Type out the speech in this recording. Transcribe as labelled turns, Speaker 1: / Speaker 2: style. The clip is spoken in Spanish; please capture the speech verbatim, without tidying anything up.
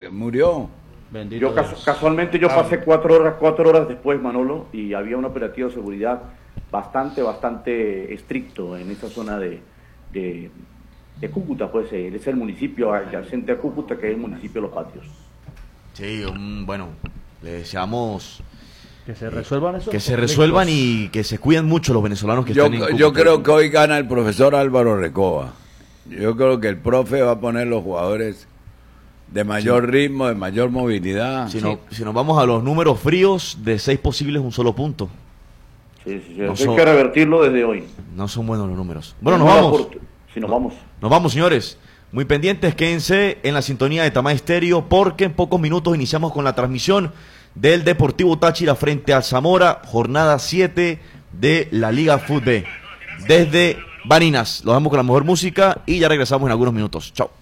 Speaker 1: murió.
Speaker 2: Bendito
Speaker 3: Yo casu casualmente yo pasé cuatro horas, cuatro horas después, Manolo, y había un operativo de seguridad bastante, bastante estricto en esa zona de, de, de Cúcuta, pues es el municipio adyacente a Cúcuta, que es el municipio de Los Patios.
Speaker 4: Sí, um, bueno, le deseamos
Speaker 2: que se resuelvan esos
Speaker 4: que se resuelvan y que se cuiden mucho los venezolanos que
Speaker 1: yo,
Speaker 4: estén en Cúcuta.
Speaker 1: Yo creo que hoy gana el profesor Álvaro Recoba. Yo creo que el profe va a poner los jugadores de mayor sí. ritmo, de mayor movilidad.
Speaker 4: Si,
Speaker 1: sí.
Speaker 4: no, si nos vamos a los números fríos, de seis posibles un solo punto.
Speaker 3: Sí, sí, sí. No hay son, que revertirlo desde hoy.
Speaker 4: No son buenos los números. Bueno, nos vamos.
Speaker 3: Si nos vamos.
Speaker 4: Nos vamos, señores. Muy pendientes, quédense en la sintonía de Tamá Estéreo, porque en pocos minutos iniciamos con la transmisión del Deportivo Táchira frente al Zamora, jornada siete de la Liga Fútbol desde Barinas. Los dejamos con la mejor música y ya regresamos en algunos minutos. Chao.